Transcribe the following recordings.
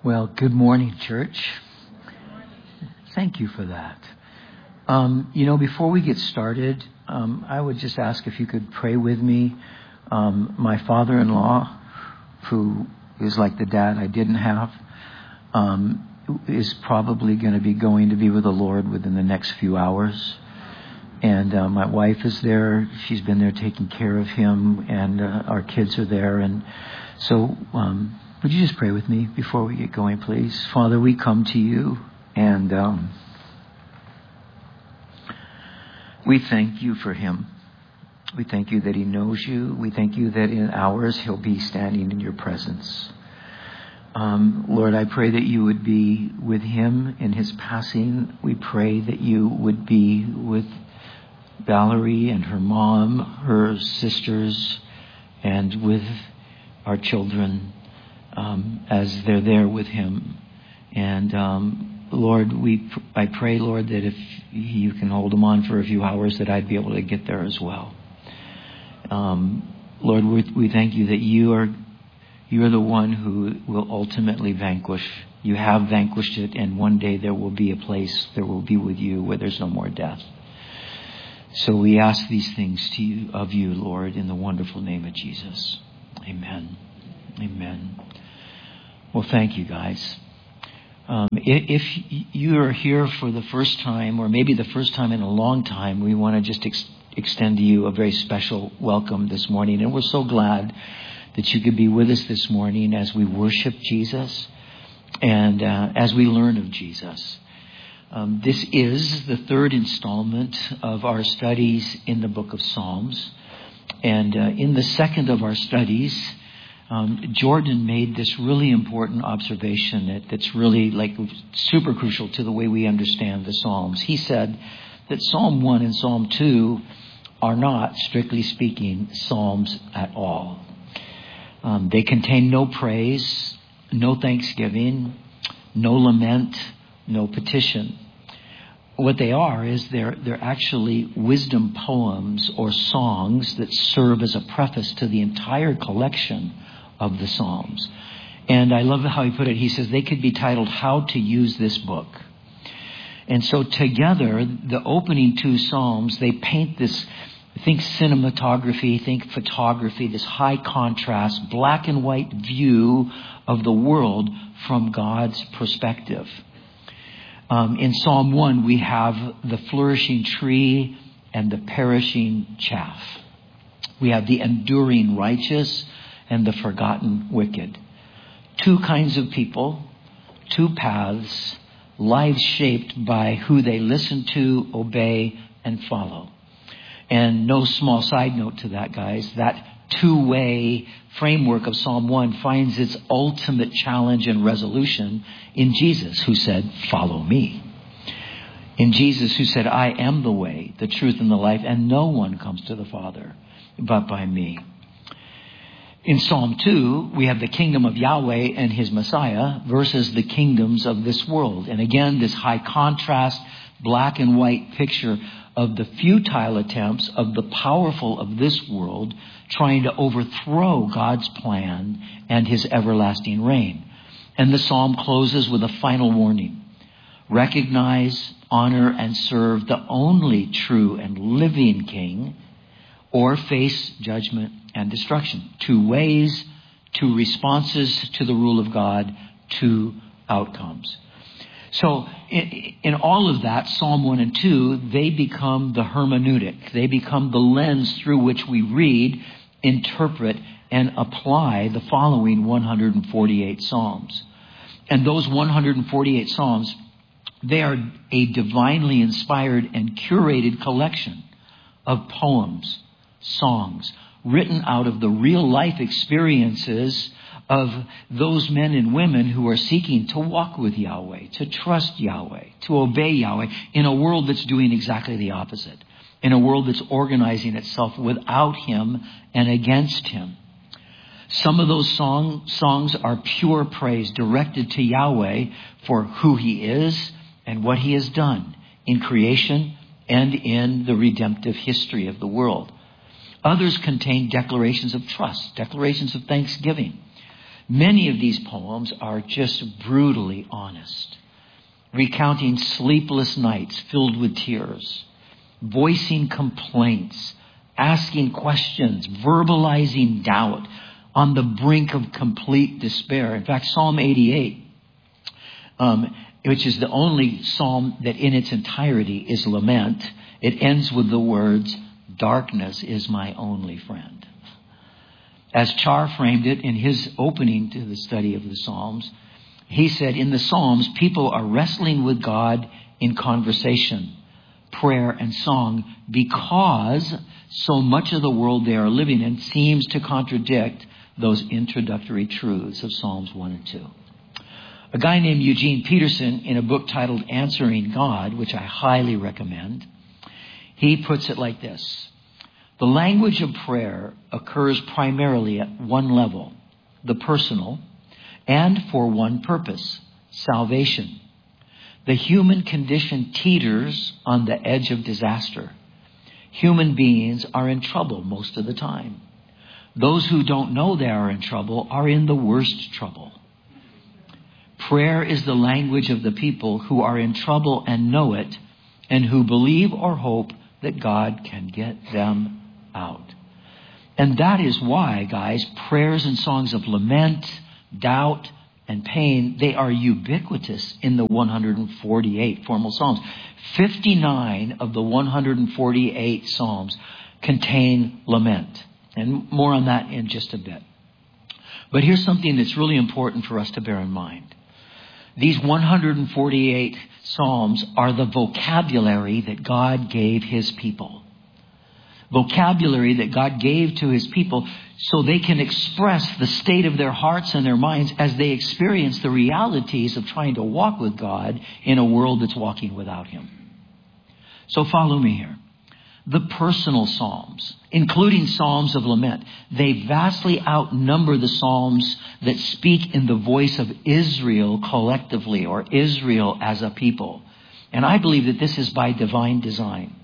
Well, good morning, church. Thank you for that. Before we get started, I would just ask if you could pray with me. My father-in-law, who is like the dad I didn't have, is probably going to be with the Lord within the next few hours. And my wife is there. She's been there taking care of him, and our kids are there. And so would you just pray with me before we get going, please? Father, we come to you, and we thank you for him. We thank you that he knows you. We thank you that in hours he'll be standing in your presence. Lord, I pray that you would be with him in his passing. We pray that you would be with Valerie and her mom, her sisters, and with our children as they're there with him. And Lord, I pray, Lord, that if you can hold them on for a few hours, that I'd be able to get there as well. Lord, we thank you that you are the one who will ultimately vanquish. You have vanquished it, and one day there will be a place there will be with you where there's no more death. So we ask these things of you, Lord, in the wonderful name of Jesus. Amen. Amen. Well, thank you, guys. If you are here for the first time, or maybe the first time in a long time, we want to just extend to you a very special welcome this morning. And we're so glad that you could be with us this morning as we worship Jesus and as we learn of Jesus. This is the third installment of our studies in the book of Psalms. And in the second of our studies, Jordan made this really important observation that's really super crucial to the way we understand the Psalms. He said that Psalm 1 and Psalm 2 are not, strictly speaking, Psalms at all. They contain no praise, no thanksgiving, no lament, no petition. What they are is they're actually wisdom poems or songs that serve as a preface to the entire collection of the Psalms. And I love how he put it. He says they could be titled How to Use This Book. And so together, the opening two Psalms, they paint this, think cinematography, think photography, this high contrast, black and white view of the world from God's perspective. In Psalm 1, we have the flourishing tree and the perishing chaff. We have the enduring righteous and the forgotten wicked. Two kinds of people, two paths, lives shaped by who they listen to, obey, and follow. And no small side note to that, guys, that two-way framework of Psalm 1 finds its ultimate challenge and resolution in Jesus, who said, "Follow me." In Jesus, who said, "I am the way, the truth, and the life, and no one comes to the Father but by me." In Psalm 2, we have the kingdom of Yahweh and his Messiah versus the kingdoms of this world. And again, this high contrast, black and white picture of the futile attempts of the powerful of this world trying to overthrow God's plan and his everlasting reign. And the psalm closes with a final warning. Recognize, honor, and serve the only true and living King, or face judgment and destruction. Two ways, two responses to the rule of God, two outcomes. So in all of that, Psalm 1 and 2, they become the hermeneutic. They become the lens through which we read, interpret, and apply the following 148 Psalms. And those 148 Psalms, they are a divinely inspired and curated collection of poems, songs, written out of the real life experiences of those men and women who are seeking to walk with Yahweh, to trust Yahweh, to obey Yahweh in a world that's doing exactly the opposite, in a world that's organizing itself without him and against him. Some of those songs are pure praise directed to Yahweh for who he is and what he has done in creation and in the redemptive history of the world. Others contain declarations of trust, declarations of thanksgiving. Many of these poems are just brutally honest, recounting sleepless nights filled with tears, voicing complaints, asking questions, verbalizing doubt, on the brink of complete despair. In fact, Psalm 88, which is the only psalm that in its entirety is lament, it ends with the words, "Darkness is my only friend." As Char framed it in his opening to the study of the Psalms, he said, in the Psalms, people are wrestling with God in conversation, prayer, and song because so much of the world they are living in seems to contradict those introductory truths of Psalms 1 and 2. A guy named Eugene Peterson, in a book titled Answering God, which I highly recommend, he puts it like this. The language of prayer occurs primarily at one level, the personal, and for one purpose, salvation. The human condition teeters on the edge of disaster. Human beings are in trouble most of the time. Those who don't know they are in trouble are in the worst trouble. Prayer is the language of the people who are in trouble and know it, and who believe or hope that God can get them out. And that is why, guys, prayers and songs of lament, doubt, and pain, they are ubiquitous in the 148 formal Psalms. 59 of the 148 Psalms contain lament. And more on that in just a bit. But here's something that's really important for us to bear in mind. These 148 Psalms are the vocabulary that God gave His people. Vocabulary that God gave to His people so they can express the state of their hearts and their minds as they experience the realities of trying to walk with God in a world that's walking without Him. So follow me here. The personal Psalms, including Psalms of lament, they vastly outnumber the Psalms that speak in the voice of Israel collectively, or Israel as a people. And I believe that this is by divine design.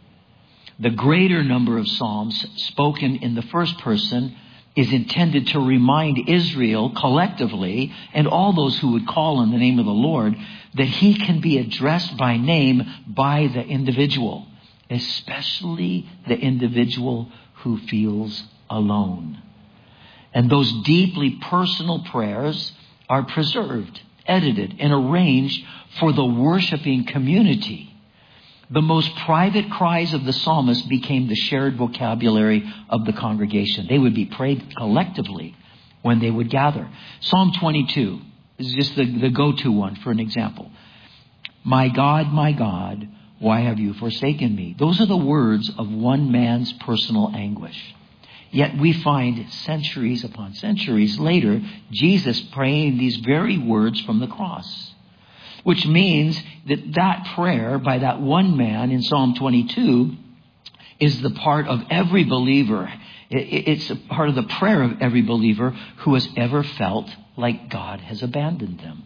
The greater number of Psalms spoken in the first person is intended to remind Israel collectively, and all those who would call on the name of the Lord, that He can be addressed by name by the individual. Especially the individual who feels alone. And those deeply personal prayers are preserved, edited, and arranged for the worshiping community. The most private cries of the psalmist became the shared vocabulary of the congregation. They would be prayed collectively when they would gather. Psalm 22 is just the go-to one for an example. My God, why have you forsaken me? Those are the words of one man's personal anguish. Yet we find centuries upon centuries later, Jesus praying these very words from the cross. Which means that prayer by that one man in Psalm 22 is the part of every believer. It's a part of the prayer of every believer who has ever felt like God has abandoned them.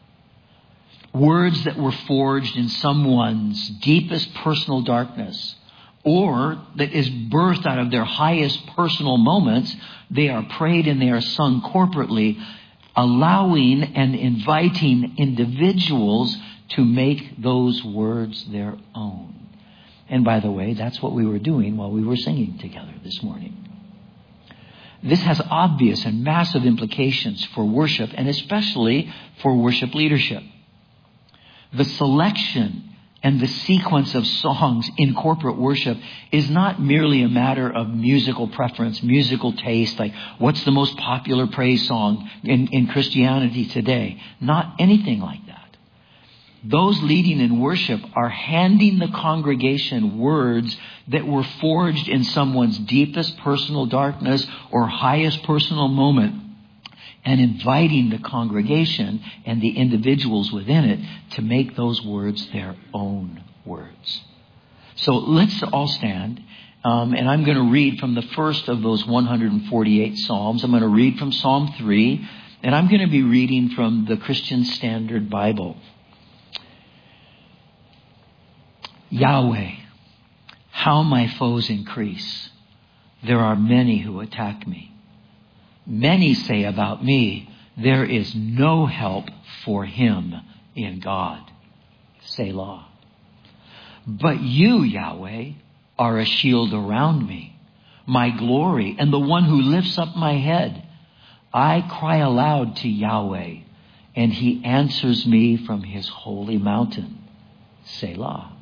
Words that were forged in someone's deepest personal darkness, or that is birthed out of their highest personal moments, they are prayed and they are sung corporately, allowing and inviting individuals to make those words their own. And by the way, that's what we were doing while we were singing together this morning. This has obvious and massive implications for worship, and especially for worship leadership. The selection and the sequence of songs in corporate worship is not merely a matter of musical preference, musical taste, like what's the most popular praise song in Christianity today. Not anything like that. Those leading in worship are handing the congregation words that were forged in someone's deepest personal darkness or highest personal moment, and inviting the congregation and the individuals within it to make those words their own words. So let's all stand, and I'm going to read from the first of those 148 Psalms. I'm going to read from Psalm 3, and I'm going to be reading from the Christian Standard Bible. Yahweh, how my foes increase. There are many who attack me. Many say about me, there is no help for him in God. Selah. But you, Yahweh, are a shield around me, my glory, and the one who lifts up my head. I cry aloud to Yahweh, and he answers me from his holy mountain. Selah.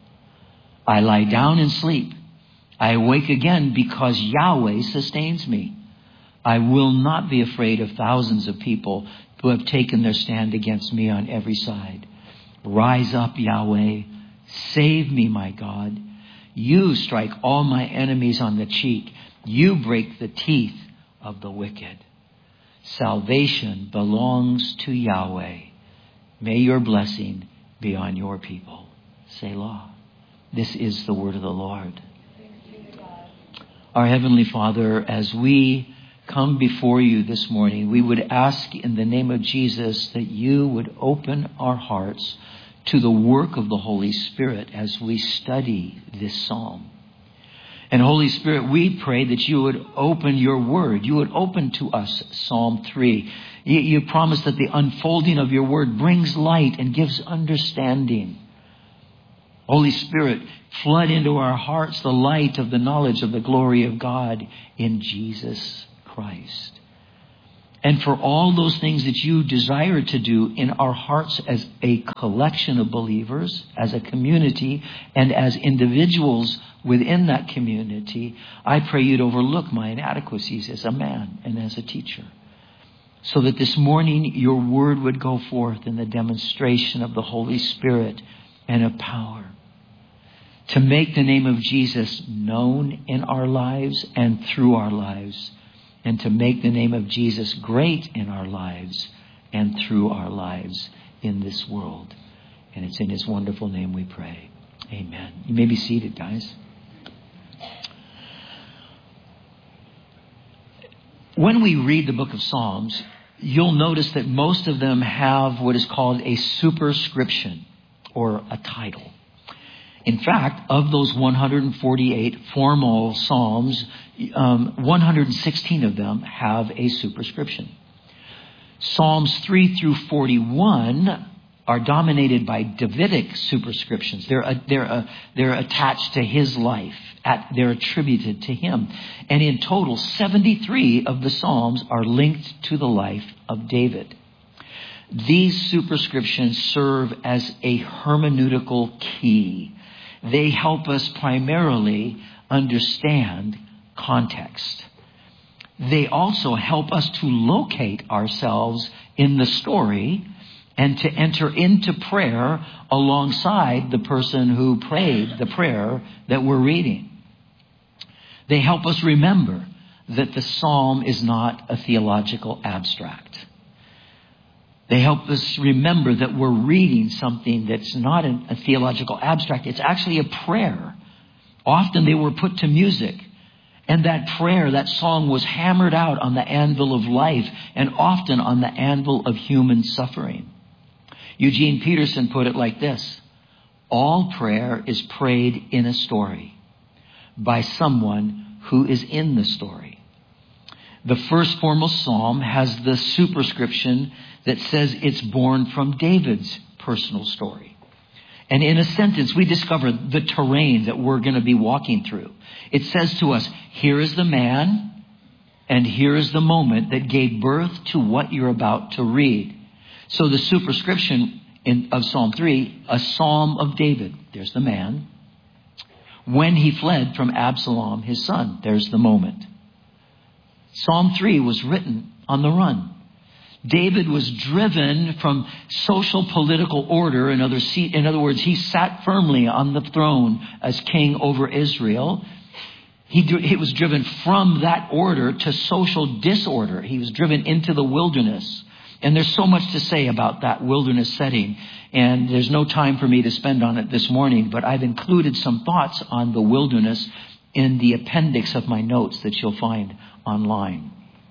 I lie down and sleep. I awake again because Yahweh sustains me. I will not be afraid of thousands of people who have taken their stand against me on every side. Rise up, Yahweh. Save me, my God. You strike all my enemies on the cheek. You break the teeth of the wicked. Salvation belongs to Yahweh. May your blessing be on your people. Selah. This is the word of the Lord. Our Heavenly Father, as we come before you this morning, we would ask in the name of Jesus that you would open our hearts to the work of the Holy Spirit as we study this psalm. And Holy Spirit, we pray that you would open your word. You would open to us Psalm 3. You promise that the unfolding of your word brings light and gives understanding. Holy Spirit, flood into our hearts the light of the knowledge of the glory of God in Jesus Christ. And for all those things that you desire to do in our hearts as a collection of believers, as a community, and as individuals within that community, I pray you'd overlook my inadequacies as a man and as a teacher. So that this morning your word would go forth in the demonstration of the Holy Spirit and of power, to make the name of Jesus known in our lives and through our lives, and to make the name of Jesus great in our lives and through our lives in this world. And it's in his wonderful name we pray. Amen. You may be seated, guys. When we read the book of Psalms, you'll notice that most of them have what is called a superscription, or a title. In fact, of those 148 formal psalms, 116 of them have a superscription. Psalms 3 through 41 are dominated by Davidic superscriptions. They're attached to his life. They're attributed to him. And in total, 73 of the psalms are linked to the life of David. These superscriptions serve as a hermeneutical key. They help us primarily understand context. They also help us to locate ourselves in the story and to enter into prayer alongside the person who prayed the prayer that we're reading. They help us remember that the psalm is not a theological abstract. They help us remember that we're reading something that's not a theological abstract. It's actually a prayer. Often they were put to music. And that prayer, that song, was hammered out on the anvil of life and often on the anvil of human suffering. Eugene Peterson put it like this: all prayer is prayed in a story by someone who is in the story. The first formal psalm has the superscription that says it's born from David's personal story. And in a sentence, we discover the terrain that we're going to be walking through. It says to us, here is the man, and here is the moment that gave birth to what you're about to read. So the superscription of Psalm 3, a psalm of David. There's the man. When he fled from Absalom, his son. There's the moment. Psalm 3 was written on the run. David was driven from social political order. In other words, he sat firmly on the throne as king over Israel. He was driven from that order to social disorder. He was driven into the wilderness. And there's so much to say about that wilderness setting. And there's no time for me to spend on it this morning. But I've included some thoughts on the wilderness in the appendix of my notes that you'll find online.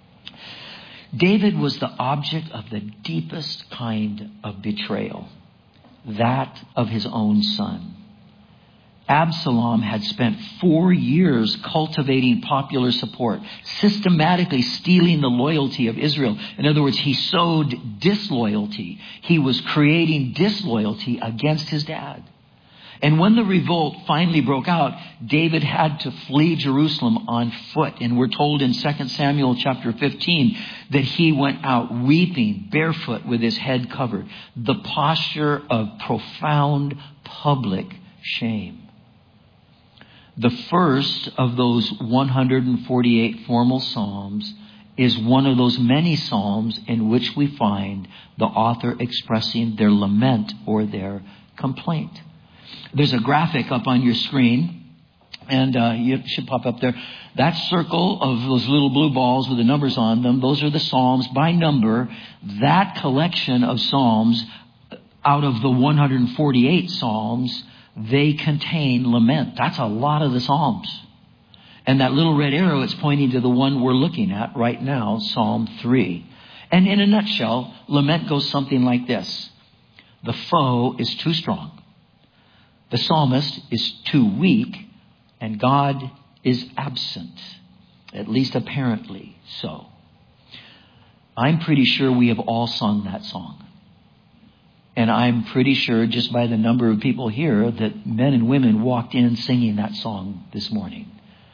David was the object of the deepest kind of betrayal, that of his own son. Absalom had spent 4 years cultivating popular support, systematically stealing the loyalty of Israel. In other words, he sowed disloyalty. He was creating disloyalty against his dad. And when the revolt finally broke out, David had to flee Jerusalem on foot. And we're told in 2 Samuel chapter 15 that he went out weeping, barefoot, with his head covered. The posture of profound public shame. The first of those 148 formal psalms is one of those many psalms in which we find the author expressing their lament or their complaint. There's a graphic up on your screen, and it should pop up there. That circle of those little blue balls with the numbers on them, those are the psalms by number. That collection of psalms, out of the 148 psalms, they contain lament. That's a lot of the psalms. And that little red arrow, it's pointing to the one we're looking at right now, Psalm 3. And in a nutshell, lament goes something like this. The foe is too strong. The psalmist is too weak, and God is absent, at least apparently so. I'm pretty sure we have all sung that song. And I'm pretty sure, just by the number of people here, that men and women walked in singing that song this morning.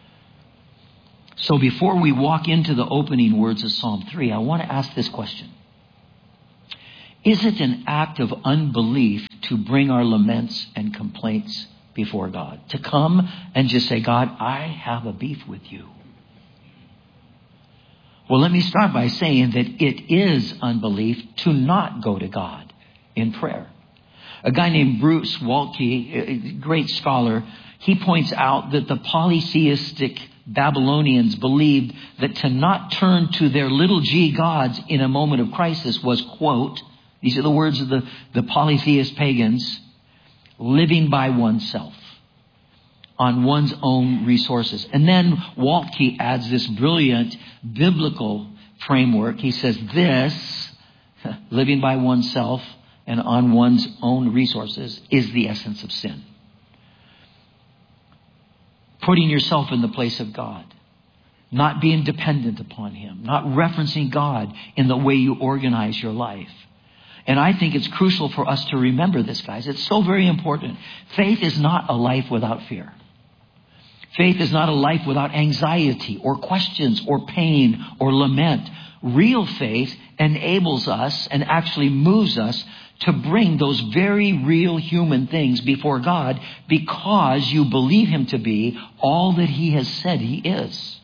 So before we walk into the opening words of Psalm 3, I want to ask this question. Is it an act of unbelief to bring our laments and complaints before God? To come and just say, God, I have a beef with you. Well, let me start by saying that it is unbelief to not go to God in prayer. A guy named Bruce Waltke, a great scholar, he points out that the polytheistic Babylonians believed that to not turn to their little g gods in a moment of crisis was, quote, these are the words of the polytheist pagans, living by oneself, on one's own resources. And then Waltke adds this brilliant biblical framework. He says this, living by oneself and on one's own resources, is the essence of sin. Putting yourself in the place of God. Not being dependent upon Him. Not referencing God in the way you organize your life. And I think it's crucial for us to remember this, guys. It's so very important. Faith is not a life without fear. Faith is not a life without anxiety or questions or pain or lament. Real faith enables us and actually moves us to bring those very real human things before God because you believe Him to be all that He has said He is.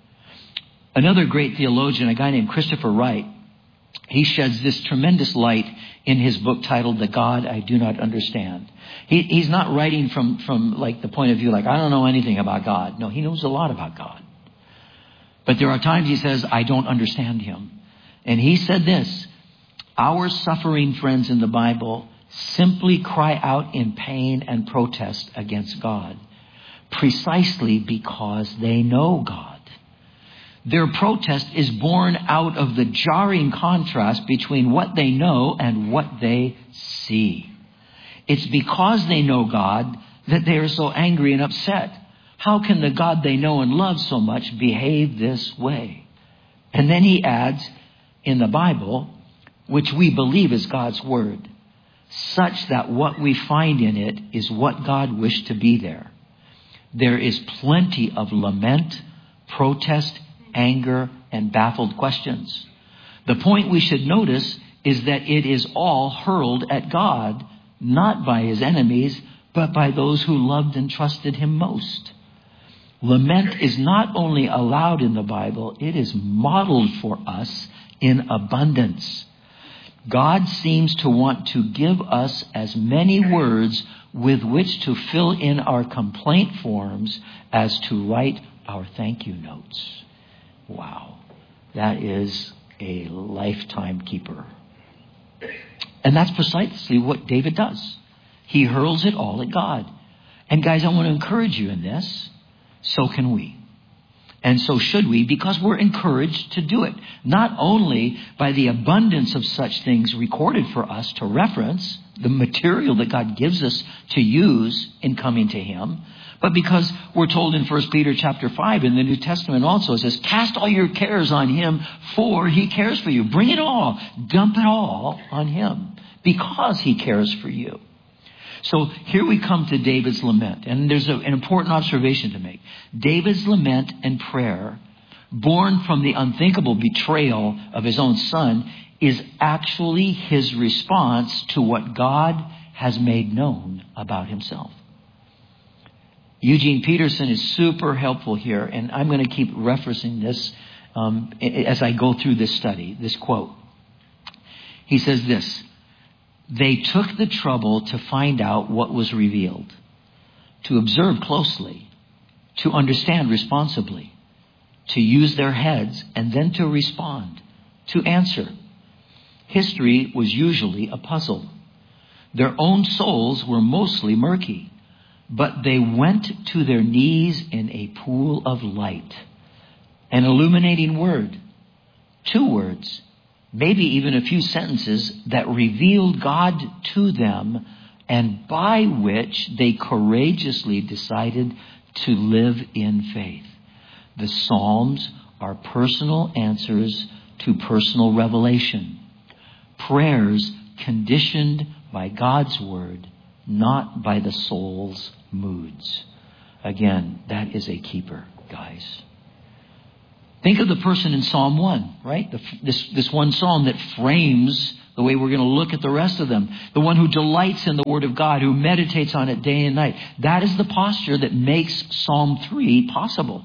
Another great theologian, a guy named Christopher Wright, he sheds this tremendous light in his book titled The God I Do Not Understand. He's not writing from like the point of view like, I don't know anything about God. No, he knows a lot about God. But there are times he says, I don't understand Him. And he said this, our suffering friends in the Bible simply cry out in pain and protest against God, precisely because they know God. Their protest is born out of the jarring contrast between what they know and what they see. It's because they know God that they are so angry and upset. How can the God they know and love so much behave this way? And then he adds, in the Bible, which we believe is God's Word, such that what we find in it is what God wished to be there. There is plenty of lament, protest, anger, and baffled questions. The point we should notice is that it is all hurled at God, not by His enemies, but by those who loved and trusted Him most. Lament is not only allowed in the Bible, it is modeled for us in abundance. God seems to want to give us as many words with which to fill in our complaint forms as to write our thank you notes. Wow, that is a lifetime keeper. And that's precisely what David does. He hurls it all at God. And guys, I want to encourage you in this. So can we. And so should we, because we're encouraged to do it. Not only by the abundance of such things recorded for us to reference, the material that God gives us to use in coming to Him, but because we're told in 1 Peter chapter 5 in the New Testament also, it says, cast all your cares on Him, for He cares for you. Bring it all. Dump it all on Him because He cares for you. So here we come to David's lament. And there's an important observation to make. David's lament and prayer, born from the unthinkable betrayal of his own son, is actually his response to what God has made known about Himself. Eugene Peterson is super helpful here, and I'm going to keep referencing this as I go through this study, this quote. He says this: they took the trouble to find out what was revealed, to observe closely, to understand responsibly, to use their heads, and then to respond, to answer. History was usually a puzzle. Their own souls were mostly murky, but they went to their knees in a pool of light. An illuminating word, 2 words, maybe even a few sentences that revealed God to them, and by which they courageously decided to live in faith. The Psalms are personal answers to personal revelation. Prayers conditioned by God's word, not by the soul's moods. Again, that is a keeper, guys. Think of the person in Psalm 1, right? This one psalm that frames the way we're going to look at the rest of them. The one who delights in the word of God, who meditates on it day and night. That is the posture that makes Psalm 3 possible.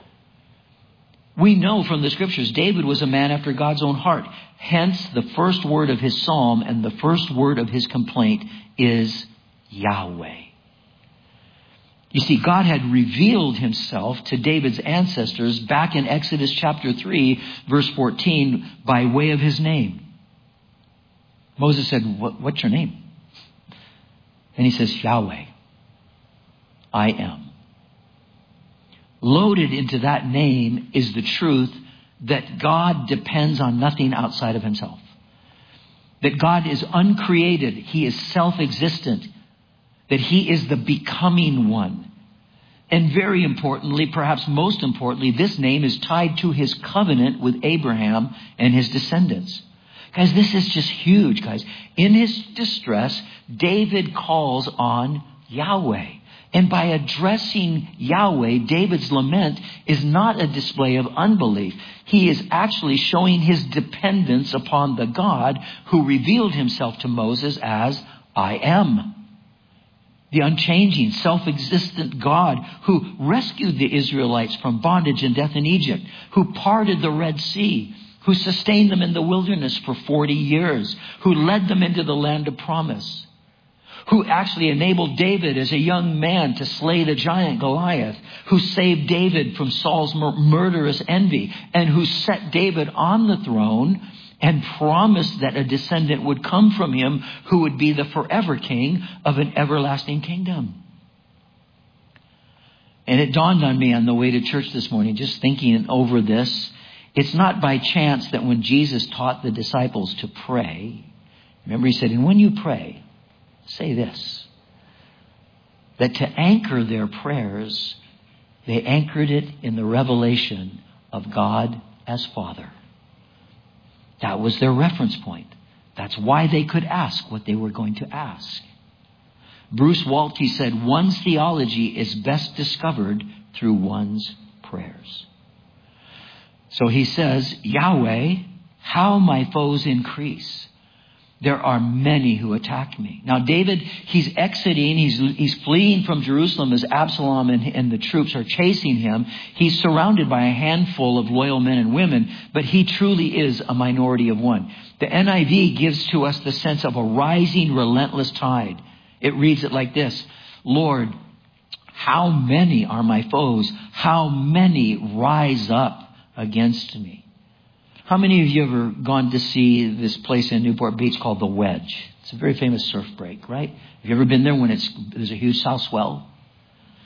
We know from the scriptures, David was a man after God's own heart. Hence, the first word of his psalm and the first word of his complaint is Yahweh. You see, God had revealed Himself to David's ancestors back in Exodus chapter 3, verse 14, by way of His name. Moses said, what's your name? And he says, Yahweh, I am. Loaded into that name is the truth that God depends on nothing outside of Himself. That God is uncreated. He is self-existent. That He is the becoming one. And very importantly, perhaps most importantly, this name is tied to His covenant with Abraham and his descendants. Guys, this is just huge, guys. In his distress, David calls on Yahweh. And by addressing Yahweh, David's lament is not a display of unbelief. He is actually showing his dependence upon the God who revealed Himself to Moses as I am. The unchanging, self-existent God who rescued the Israelites from bondage and death in Egypt, who parted the Red Sea, who sustained them in the wilderness for 40 years, who led them into the land of promise, who actually enabled David as a young man to slay the giant Goliath, who saved David from Saul's murderous envy, and who set David on the throne and promised that a descendant would come from him who would be the forever king of an everlasting kingdom. And it dawned on me on the way to church this morning, just thinking over this, it's not by chance that when Jesus taught the disciples to pray, remember He said, and when you pray, say this, that to anchor their prayers, they anchored it in the revelation of God as Father. That was their reference point. That's why they could ask what they were going to ask. Bruce Waltke said, one's theology is best discovered through one's prayers. So he says, Yahweh, how my foes increase. There are many who attack me. Now David, he's exiting, he's fleeing from Jerusalem as Absalom and the troops are chasing him. He's surrounded by a handful of loyal men and women, but he truly is a minority of one. The NIV gives to us the sense of a rising, relentless tide. It reads it like this: Lord, how many are my foes? How many rise up against me? How many of you have ever gone to see this place in Newport Beach called The Wedge? It's a very famous surf break, right? Have you ever been there when there's a huge south swell?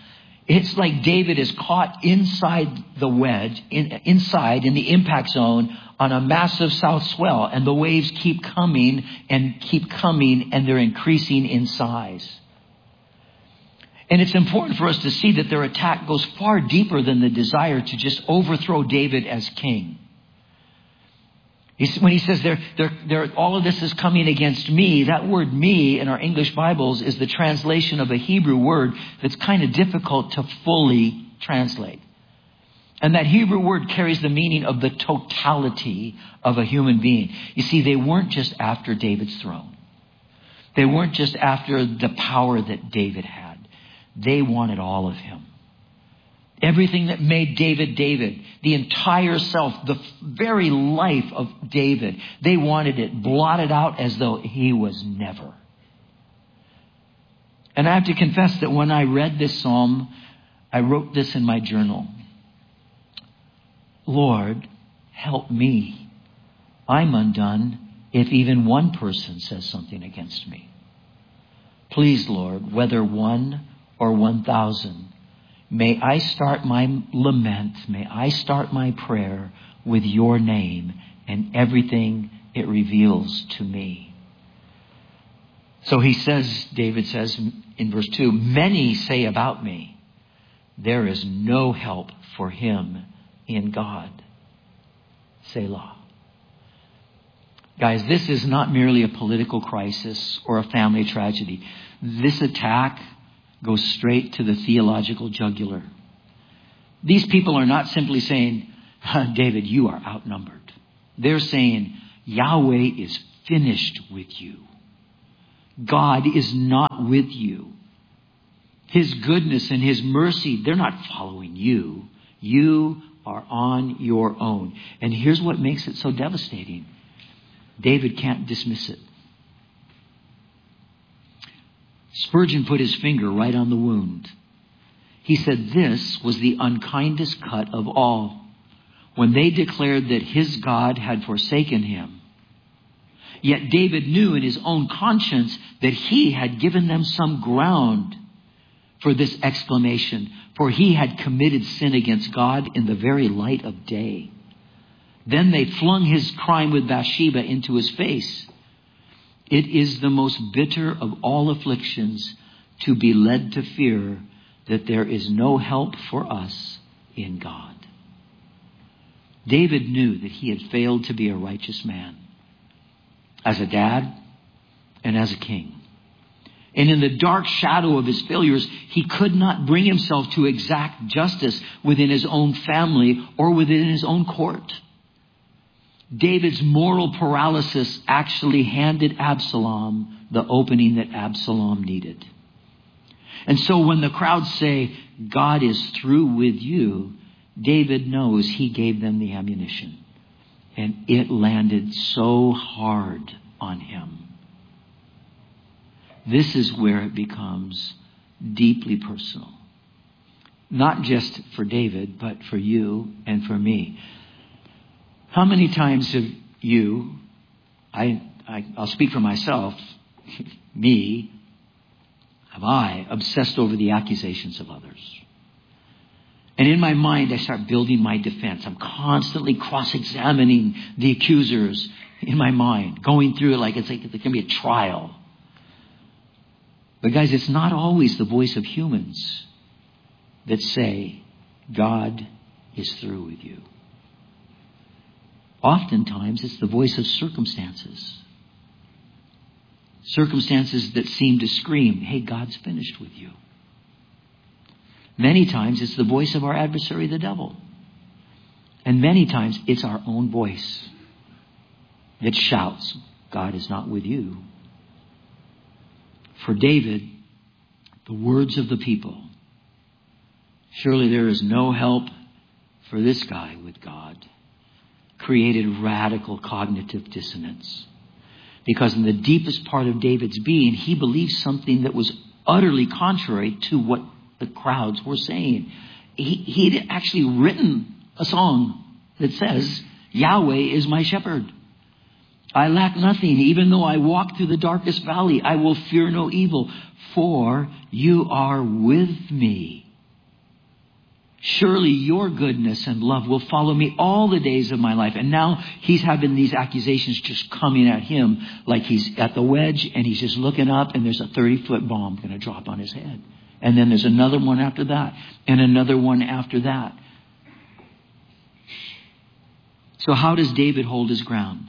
It's like David is caught inside the wedge, inside in the impact zone on a massive south swell. And the waves keep coming, and they're increasing in size. And it's important for us to see that their attack goes far deeper than the desire to just overthrow David as king. When he says all of this is coming against me, that word me in our English Bibles is the translation of a Hebrew word that's kind of difficult to fully translate. And that Hebrew word carries the meaning of the totality of a human being. You see, they weren't just after David's throne. They weren't just after the power that David had. They wanted all of him. Everything that made David, David, the entire self, the very life of David, they wanted it blotted out as though he was never. And I have to confess that when I read this psalm, I wrote this in my journal. Lord, help me. I'm undone if even one person says something against me. Please, Lord, whether 1 or 1,000, may I start my lament, may I start my prayer with your name and everything it reveals to me. So he says, David says in verse 2, many say about me, there is no help for him in God. Selah. Guys, this is not merely a political crisis or a family tragedy. This attack goes straight to the theological jugular. These people are not simply saying, David, you are outnumbered. They're saying, Yahweh is finished with you. God is not with you. His goodness and his mercy, they're not following you. You are on your own. And here's what makes it so devastating. David can't dismiss it. Spurgeon put his finger right on the wound. He said this was the unkindest cut of all. When they declared that his God had forsaken him. Yet David knew in his own conscience that he had given them some ground for this exclamation. For he had committed sin against God in the very light of day. Then they flung his crime with Bathsheba into his face. It is the most bitter of all afflictions to be led to fear that there is no help for us in God. David knew that he had failed to be a righteous man as a dad and as a king. And in the dark shadow of his failures, he could not bring himself to exact justice within his own family or within his own court. David's moral paralysis actually handed Absalom the opening that Absalom needed. And so when the crowds say, God is through with you, David knows he gave them the ammunition. And it landed so hard on him. This is where it becomes deeply personal. Not just for David, but for you and for me. How many times have you, I'll speak for myself, me, have I obsessed over the accusations of others? And in my mind, I start building my defense. I'm constantly cross-examining the accusers in my mind, going through it like it's going to be a trial. But guys, it's not always the voice of humans that say, God is through with you. Oftentimes, it's the voice of circumstances. Circumstances that seem to scream, hey, God's finished with you. Many times, it's the voice of our adversary, the devil. And many times, it's our own voice that shouts, God is not with you. For David, the words of the people, surely there is no help for this guy with God, created radical cognitive dissonance. Because in the deepest part of David's being, he believed something that was utterly contrary to what the crowds were saying. He'd actually written a song that says, Yahweh is my shepherd. I lack nothing. Even though I walk through the darkest valley, I will fear no evil, for you are with me. Surely your goodness and love will follow me all the days of my life. And now he's having these accusations just coming at him like he's at the wedge and he's just looking up and there's a 30-foot bomb going to drop on his head. And then there's another one after that and another one after that. So how does David hold his ground?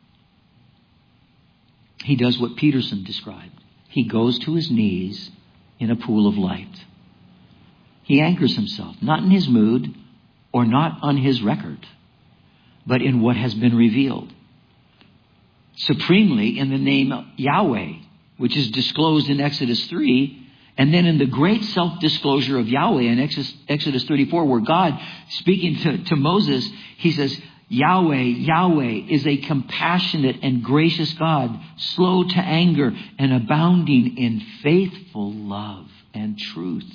He does what Peterson described. He goes to his knees in a pool of light. He anchors himself, not in his mood or not on his record, but in what has been revealed. Supremely in the name Yahweh, which is disclosed in Exodus 3, and then in the great self-disclosure of Yahweh in Exodus 34, where God, speaking to Moses, he says, Yahweh, Yahweh is a compassionate and gracious God, slow to anger and abounding in faithful love and truth.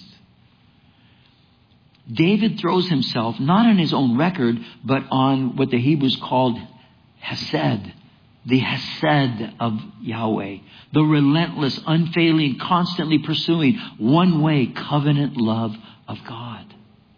David throws himself not on his own record, but on what the Hebrews called Hesed, the Hesed of Yahweh, the relentless, unfailing, constantly pursuing, one-way covenant love of God.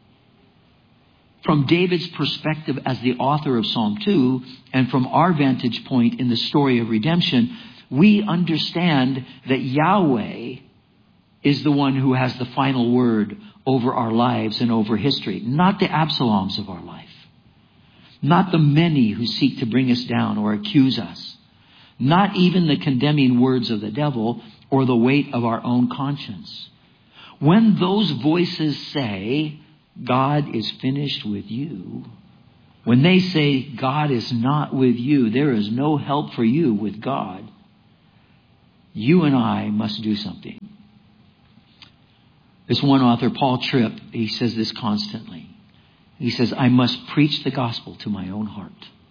From David's perspective as the author of Psalm 2, and from our vantage point in the story of redemption, we understand that Yahweh is the one who has the final word over our lives and over history, not the Absaloms of our life, not the many who seek to bring us down or accuse us, not even the condemning words of the devil or the weight of our own conscience. When those voices say, God is finished with you, when they say God is not with you, there is no help for you with God, you and I must do something. This one author, Paul Tripp, he says this constantly. He says, I must preach the gospel to my own heart.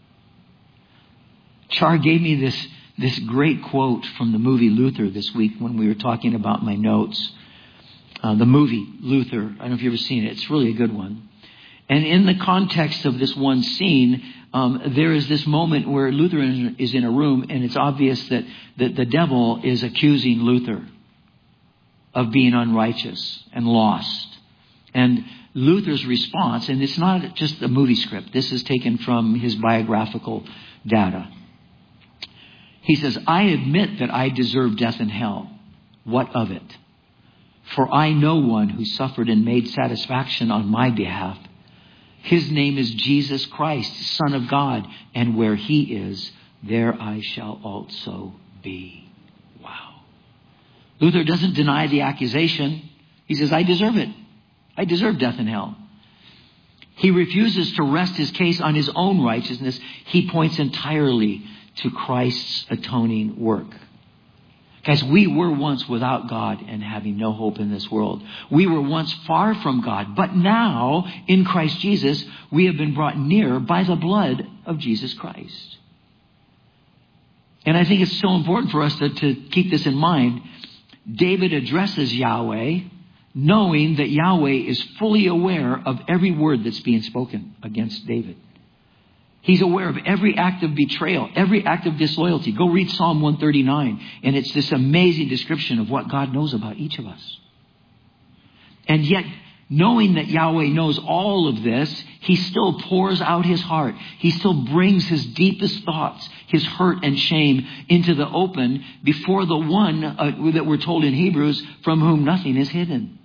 Char gave me this great quote from the movie Luther this week when we were talking about my notes. The movie Luther, I don't know if you've ever seen it. It's really a good one. And in the context of this one scene, there is this moment where Luther is in a room and it's obvious that the devil is accusing Luther of being unrighteous and lost. And Luther's response, and it's not just a movie script, this is taken from his biographical data. He says, I admit that I deserve death and hell. What of it? For I know one who suffered and made satisfaction on my behalf. His name is Jesus Christ, Son of God, and where he is, there I shall also be. Wow. Luther doesn't deny the accusation. He says, I deserve it. I deserve death and hell. He refuses to rest his case on his own righteousness. He points entirely to Christ's atoning work. Guys, we were once without God and having no hope in this world. We were once far from God, but now in Christ Jesus, we have been brought near by the blood of Jesus Christ. And I think it's so important for us to keep this in mind. David addresses Yahweh, knowing that Yahweh is fully aware of every word that's being spoken against David. He's aware of every act of betrayal, every act of disloyalty. Go read Psalm 139, and it's this amazing description of what God knows about each of us. And yet, knowing that Yahweh knows all of this, he still pours out his heart. He still brings his deepest thoughts, his hurt and shame into the open before the one that we're told in Hebrews, from whom nothing is hidden.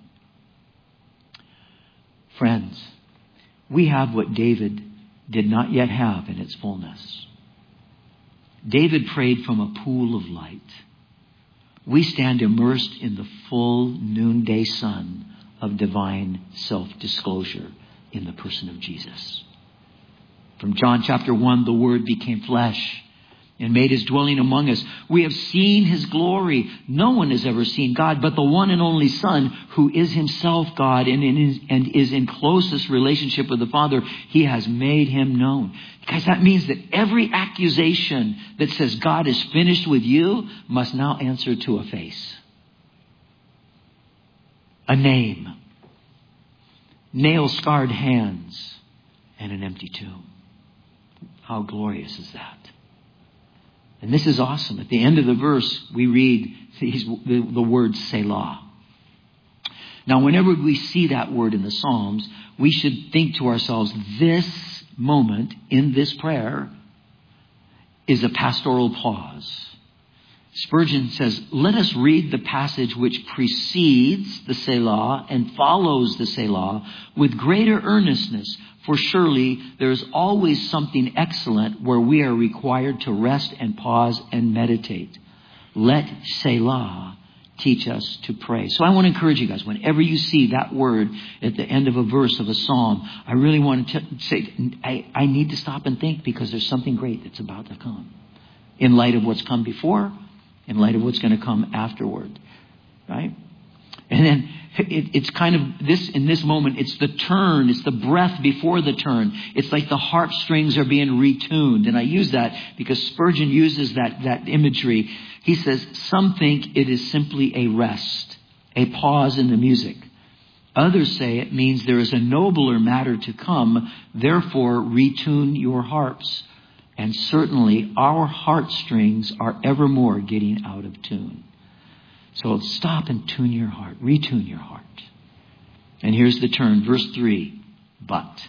Friends, we have what David did not yet have in its fullness. David prayed from a pool of light. We stand immersed in the full noonday sun of divine self-disclosure in the person of Jesus. From John chapter 1, the Word became flesh and made his dwelling among us. We have seen his glory. No one has ever seen God, but the one and only Son, who is himself God and is in closest relationship with the Father. He has made him known. Guys, that means that every accusation that says God is finished with you must now answer to a face, a name, nail-scarred hands, and an empty tomb. How glorious is that? And this is awesome. At the end of the verse, we read the word Selah. Now, whenever we see that word in the Psalms, we should think to ourselves, this moment in this prayer is a pastoral pause. Spurgeon says, let us read the passage which precedes the Selah and follows the Selah with greater earnestness, for surely there is always something excellent where we are required to rest and pause and meditate. Let Selah teach us to pray. So I want to encourage you guys, whenever you see that word at the end of a verse of a psalm, I really want to say, I need to stop and think, because there's something great that's about to come. In light of what's come before, in light of what's going to come afterward. Right? And then it's kind of this, in this moment, it's the turn, it's the breath before the turn. It's like the heartstrings are being retuned. And I use that because Spurgeon uses that imagery. He says, some think it is simply a rest, a pause in the music. Others say it means there is a nobler matter to come, therefore retune your harps. And certainly our heartstrings are evermore getting out of tune. So stop and tune your heart, retune your heart. And here's the turn, verse 3, but.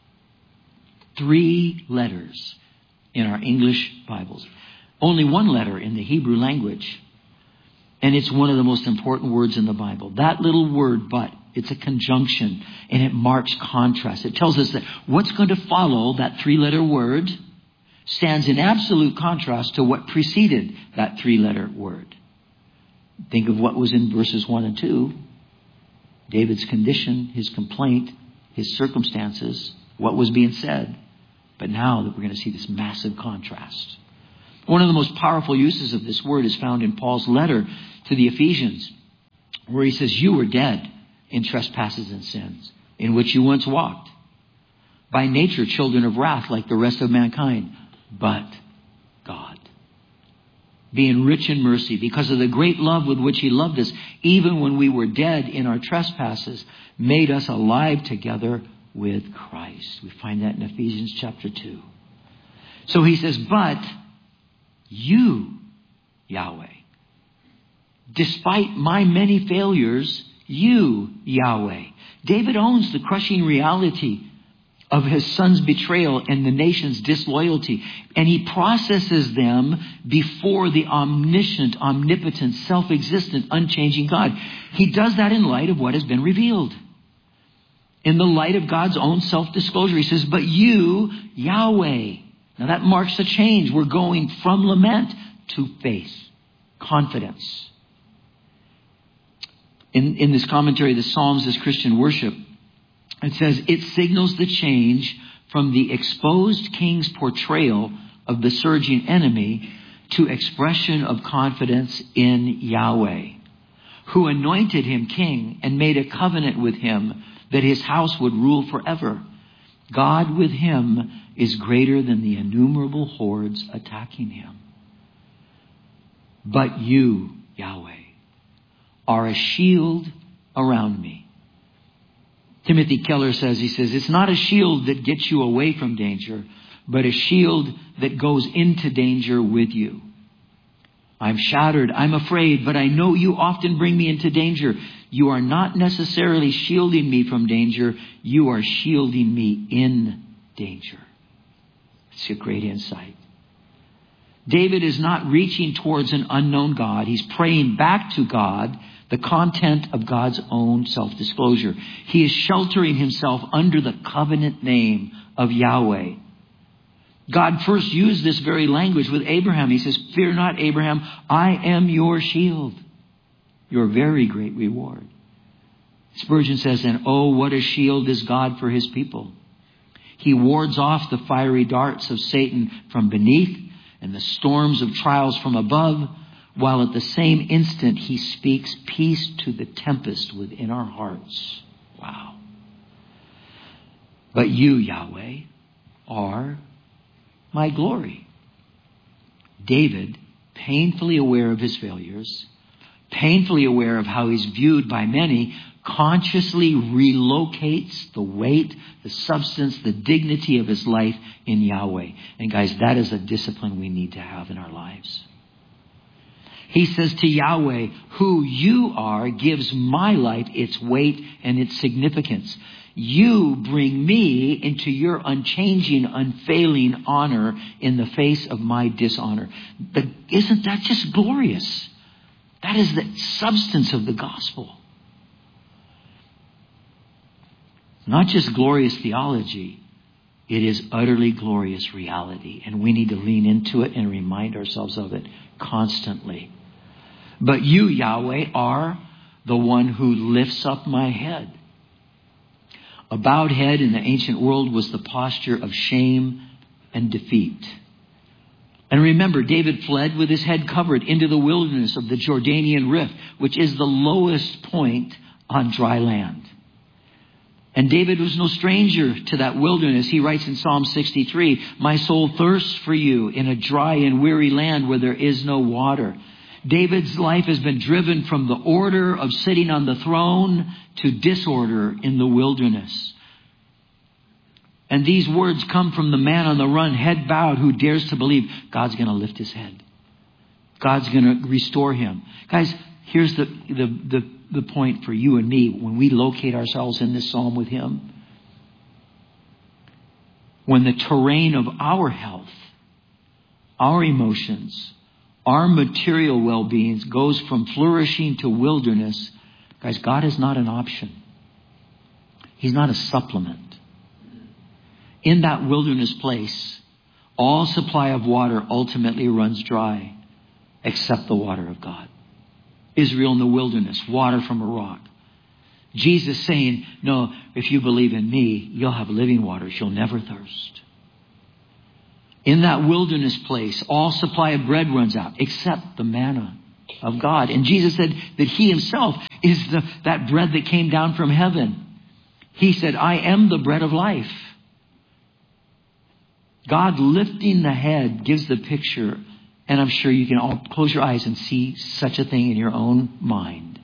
3 letters in our English Bibles. Only 1 letter in the Hebrew language. And it's one of the most important words in the Bible. That little word, but, it's a conjunction, and it marks contrast. It tells us that what's going to follow that 3-letter word stands in absolute contrast to what preceded that 3-letter word. Think of what was in verses 1 and 2. David's condition, his complaint, his circumstances, what was being said. But now that we're going to see this massive contrast. One of the most powerful uses of this word is found in Paul's letter to the Ephesians, where he says, you were dead in trespasses and sins, in which you once walked. By nature, children of wrath like the rest of mankind. But God, being rich in mercy, because of the great love with which he loved us, even when we were dead in our trespasses, made us alive together with Christ. We find that in Ephesians chapter 2. So he says, but you, Yahweh, despite my many failures, you, Yahweh. David owns the crushing reality of his son's betrayal and the nation's disloyalty. And he processes them before the omniscient, omnipotent, self-existent, unchanging God. He does that in light of what has been revealed. In the light of God's own self-disclosure. He says, but you, Yahweh. Now that marks a change. We're going from lament to faith, confidence. In this commentary, the Psalms as Christian worship, it says it signals the change from the exposed king's portrayal of the surging enemy to expression of confidence in Yahweh, who anointed him king and made a covenant with him that his house would rule forever. God with him is greater than the innumerable hordes attacking him. But you, Yahweh, are a shield around me. Timothy Keller says, it's not a shield that gets you away from danger, but a shield that goes into danger with you. I'm shattered, I'm afraid, but I know you often bring me into danger. You are not necessarily shielding me from danger. You are shielding me in danger. It's a great insight. David is not reaching towards an unknown God. He's praying back to God, the content of God's own self-disclosure. He is sheltering himself under the covenant name of Yahweh. God first used this very language with Abraham. He says, fear not, Abraham, I am your shield, your very great reward. Spurgeon says, and oh, what a shield is God for his people. He wards off the fiery darts of Satan from beneath and the storms of trials from above, while at the same instant he speaks peace to the tempest within our hearts. Wow. But you, Yahweh, are my glory. David, painfully aware of his failures, painfully aware of how he's viewed by many, consciously relocates the weight, the substance, the dignity of his life in Yahweh. And guys, that is a discipline we need to have in our lives. He says to Yahweh, who you are gives my life its weight and its significance. You bring me into your unchanging, unfailing honor in the face of my dishonor. Isn't that just glorious? That is the substance of the gospel. Not just glorious theology. It is utterly glorious reality. And we need to lean into it and remind ourselves of it constantly. But you, Yahweh, are the one who lifts up my head. A bowed head in the ancient world was the posture of shame and defeat. And remember, David fled with his head covered into the wilderness of the Jordanian Rift, which is the lowest point on dry land. And David was no stranger to that wilderness. He writes in Psalm 63, my soul thirsts for you in a dry and weary land where there is no water. David's life has been driven from the order of sitting on the throne to disorder in the wilderness. And these words come from the man on the run, head bowed, who dares to believe God's going to lift his head. God's going to restore him. Guys, here's the point for you and me when we locate ourselves in this psalm with him. When the terrain of our health, our emotions, our material well-being goes from flourishing to wilderness, guys, God is not an option. He's not a supplement. In that wilderness place, all supply of water ultimately runs dry, except the water of God. Israel in the wilderness, water from a rock. Jesus saying, no, if you believe in me, you'll have living waters. You'll never thirst. In that wilderness place, all supply of bread runs out, except the manna of God. And Jesus said that he himself is that bread that came down from heaven. He said, I am the bread of life. God lifting the head gives the picture. And I'm sure you can all close your eyes and see such a thing in your own mind.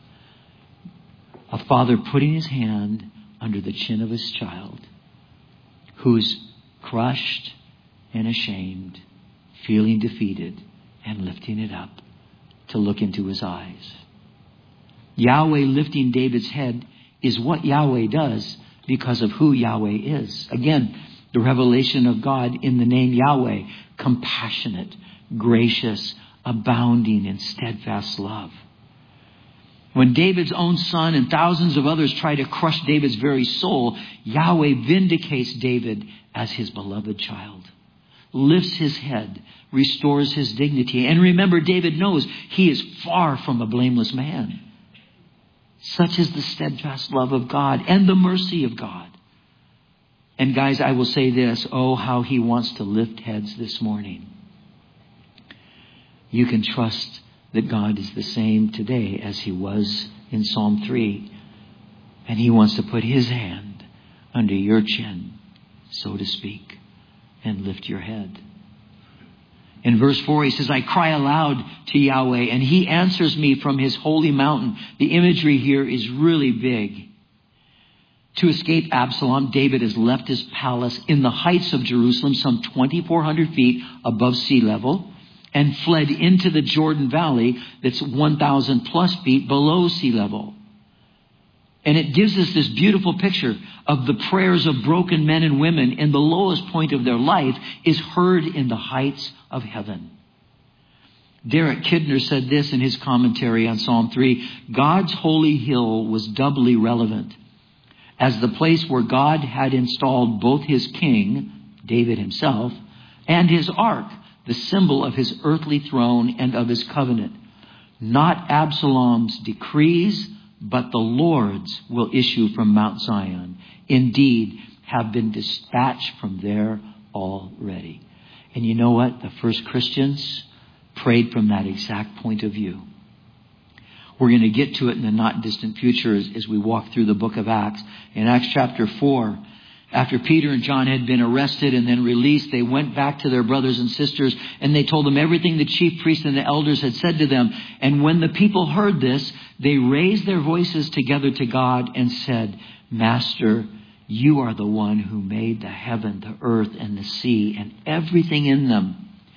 A father putting his hand under the chin of his child, who's crushed and ashamed, feeling defeated, and lifting it up to look into his eyes. Yahweh lifting David's head is what Yahweh does because of who Yahweh is. Again, the revelation of God in the name Yahweh, compassionate, gracious, abounding in steadfast love. When David's own son and thousands of others try to crush David's very soul, Yahweh vindicates David as his beloved child. Lifts his head, restores his dignity. And remember, David knows he is far from a blameless man. Such is the steadfast love of God and the mercy of God. And guys, I will say this, oh, how he wants to lift heads this morning. You can trust that God is the same today as he was in Psalm 3. And he wants to put his hand under your chin, so to speak, and lift your head. In verse 4, he says, I cry aloud to Yahweh, and he answers me from his holy mountain. The imagery here is really big. To escape Absalom, David has left his palace in the heights of Jerusalem, some 2,400 feet above sea level, and fled into the Jordan Valley that's 1,000 plus feet below sea level. And it gives us this beautiful picture of the prayers of broken men and women in the lowest point of their life is heard in the heights of heaven. Derek Kidner said this in his commentary on Psalm 3. God's holy hill was doubly relevant as the place where God had installed both his king, David himself, and his ark, the symbol of his earthly throne and of his covenant. Not Absalom's decrees, but the Lord's will issue from Mount Zion. Indeed, have been dispatched from there already. And you know what? The first Christians prayed from that exact point of view. We're going to get to it in the not distant future as we walk through the book of Acts. In Acts chapter 4, after Peter and John had been arrested and then released, they went back to their brothers and sisters and they told them everything the chief priests and the elders had said to them. And when the people heard this, they raised their voices together to God and said, Master, you are the one who made the heaven, the earth, and the sea, and everything in them.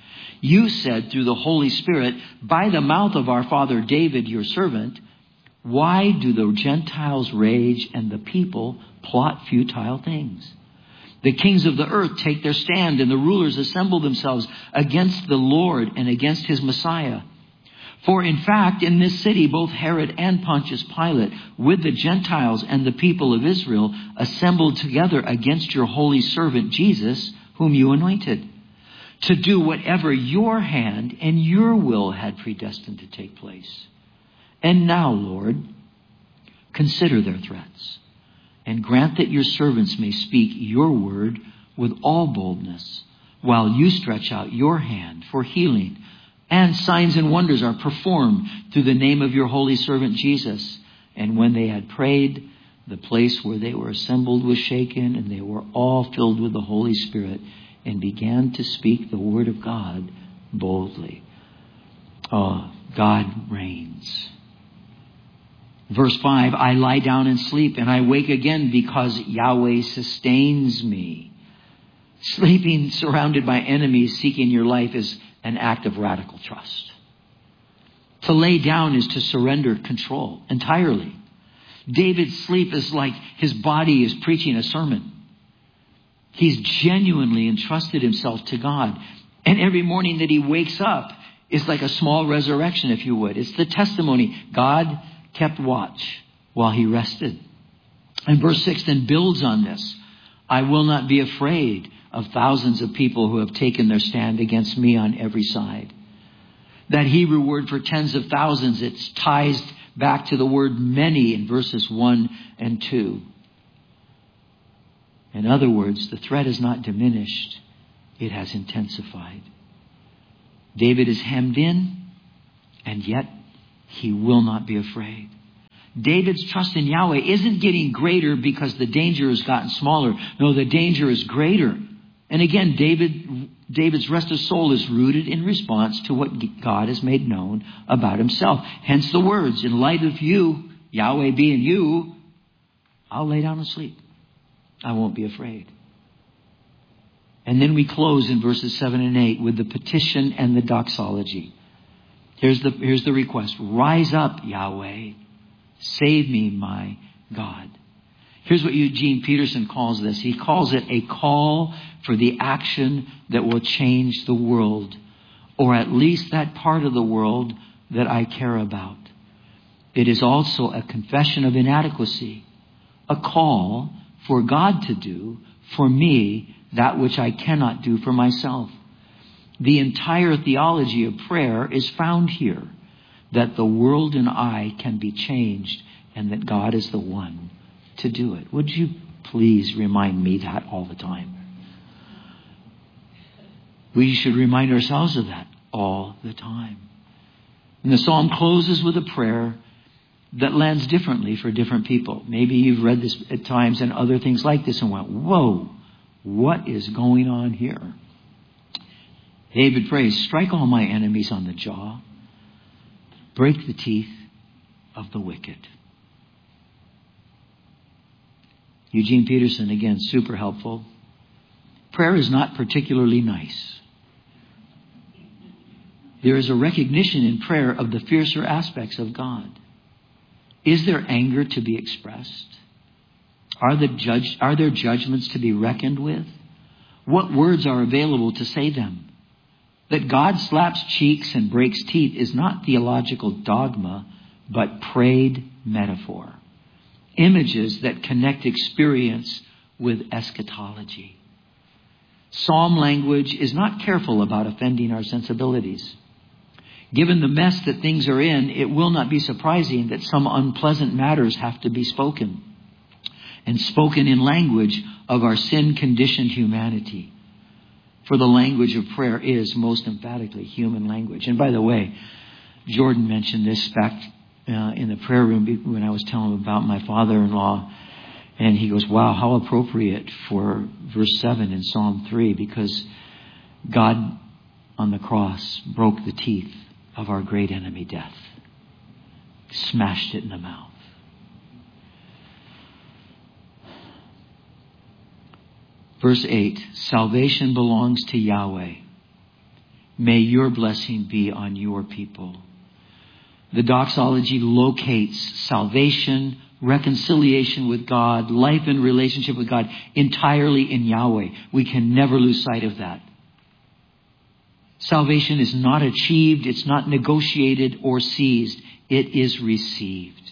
You said through the Holy Spirit, by the mouth of our father David, your servant, why do the Gentiles rage and the people plot futile things? The kings of the earth take their stand, and the rulers assemble themselves against the Lord and against his Messiah. For in fact, in this city, both Herod and Pontius Pilate, with the Gentiles and the people of Israel, assembled together against your holy servant Jesus, whom you anointed, to do whatever your hand and your will had predestined to take place. And now, Lord, consider their threats, and grant that your servants may speak your word with all boldness, while you stretch out your hand for healing, and signs and wonders are performed through the name of your holy servant Jesus. And when they had prayed, the place where they were assembled was shaken, and they were all filled with the Holy Spirit, and began to speak the word of God boldly. Oh, God reigns. Verse 5, I lie down and sleep, and I wake again because Yahweh sustains me. Sleeping surrounded by enemies seeking your life is an act of radical trust. To lay down is to surrender control entirely. David's sleep is like his body is preaching a sermon. He's genuinely entrusted himself to God. And every morning that he wakes up is like a small resurrection, if you would. It's the testimony. God kept watch while he rested. And verse 6 then builds on this. I will not be afraid of thousands of people who have taken their stand against me on every side. That Hebrew word for tens of thousands, it's ties back to the word many in verses 1 and 2. In other words, the threat is not diminished. It has intensified. David is hemmed in, and yet he will not be afraid. David's trust in Yahweh isn't getting greater because the danger has gotten smaller. No, the danger is greater. And again, David's rest of soul is rooted in response to what God has made known about himself. Hence the words, in light of you, Yahweh being you, I'll lay down and sleep. I won't be afraid. And then we close in verses 7 and 8 with the petition and the doxology. Here's the request. Rise up, Yahweh. Save me, my God. Here's what Eugene Peterson calls this. He calls it a call for the action that will change the world, or at least that part of the world that I care about. It is also a confession of inadequacy, a call for God to do for me that which I cannot do for myself. The entire theology of prayer is found here, that the world and I can be changed and that God is the one to do it. Would you please remind me that all the time? We should remind ourselves of that all the time. And the psalm closes with a prayer that lands differently for different people. Maybe you've read this at times and other things like this and went, whoa, what is going on here? David prays, strike all my enemies on the jaw. Break the teeth of the wicked. Eugene Peterson, again, super helpful. Prayer is not particularly nice. There is a recognition in prayer of the fiercer aspects of God. Is there anger to be expressed? Are there judgments to be reckoned with? What words are available to say them? That God slaps cheeks and breaks teeth is not theological dogma, but prayed metaphor. Images that connect experience with eschatology. Psalm language is not careful about offending our sensibilities. Given the mess that things are in, it will not be surprising that some unpleasant matters have to be spoken. And spoken in language of our sin-conditioned humanity. For the language of prayer is most emphatically human language. And by the way, Jordan mentioned this back in the prayer room when I was telling him about my father-in-law. And he goes, wow, how appropriate for verse 7 in Psalm 3, because God on the cross broke the teeth of our great enemy, death. Smashed it in the mouth. Verse 8, salvation belongs to Yahweh. May your blessing be on your people. The doxology locates salvation, reconciliation with God, life and relationship with God entirely in Yahweh. We can never lose sight of that. Salvation is not achieved, it's not negotiated or seized. It is received.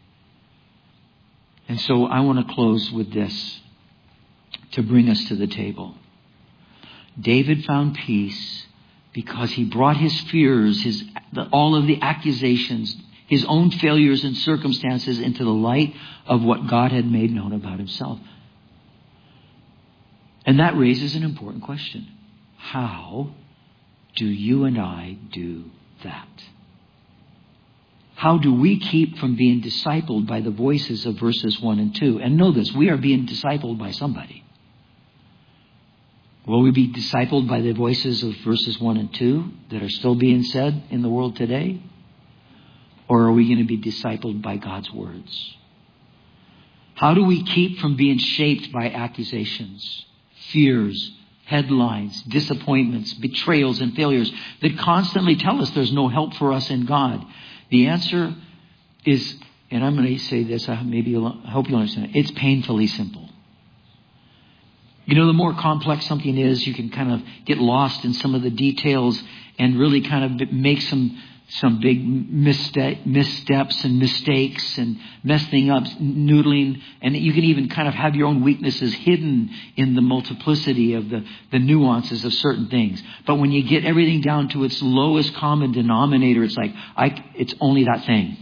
And so I want to close with this to bring us to the table. David found peace because he brought his fears, all of the accusations, his own failures and circumstances into the light of what God had made known about himself. And that raises an important question. How do you and I do that? How do we keep from being discipled by the voices of verses 1 and 2? And know this, we are being discipled by somebody. Will we be discipled by the voices of verses 1 and 2 that are still being said in the world today? Or are we going to be discipled by God's words? How do we keep from being shaped by accusations, fears, headlines, disappointments, betrayals, and failures that constantly tell us there's no help for us in God? The answer is, and I'm going to say this, I hope you'll understand it. It's painfully simple. You know, the more complex something is, you can kind of get lost in some of the details and really kind of make some big missteps and mistakes and mess things up, noodling. And you can even kind of have your own weaknesses hidden in the multiplicity of the nuances of certain things. But when you get everything down to its lowest common denominator, it's like, it's only that thing.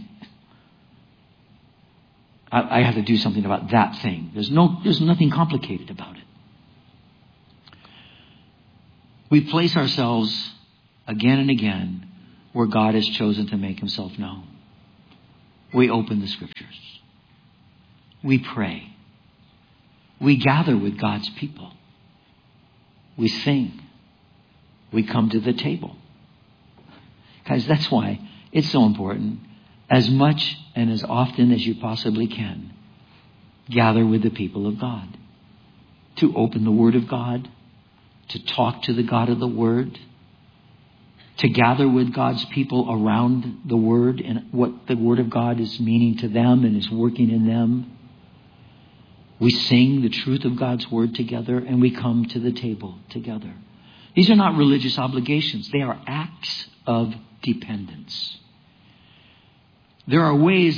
I have to do something about that thing. There's nothing complicated about it. We place ourselves again and again where God has chosen to make himself known. We open the scriptures. We pray. We gather with God's people. We sing. We come to the table. Guys, that's why it's so important. As much and as often as you possibly can, gather with the people of God. To open the Word of God. To talk to the God of the Word. To gather with God's people around the Word and what the Word of God is meaning to them and is working in them. We sing the truth of God's Word together and we come to the table together. These are not religious obligations. They are acts of dependence. There are ways